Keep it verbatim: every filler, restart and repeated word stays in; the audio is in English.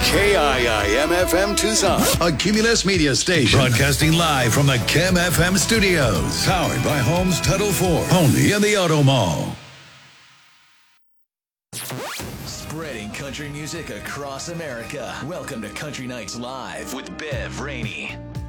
K I I M F M Tucson, a Cumulus Media station. Broadcasting live from the K I M F M studios. Powered by Holmes Title Ford. Only in the Auto Mall. Spreading country music across America. Welcome to Country Nights Live with Bev Rainey.